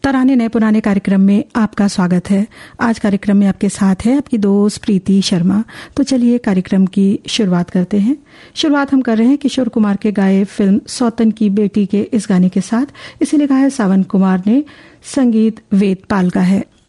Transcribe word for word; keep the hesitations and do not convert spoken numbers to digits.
तराने नए पुराने कार्यक्रम में आपका स्वागत है। आज कार्यक्रम में आपके साथ है आपकी दोस्त प्रीति शर्मा। तो चलिए कार्यक्रम की शुरुआत करते हैं। शुरुआत हम कर रहे हैं किशोर कुमार के गाए फिल्म सौतन की बेटी के इस गाने के साथ। इसे लिखा है सावन कुमार ने, संगीत वेद पाल का है।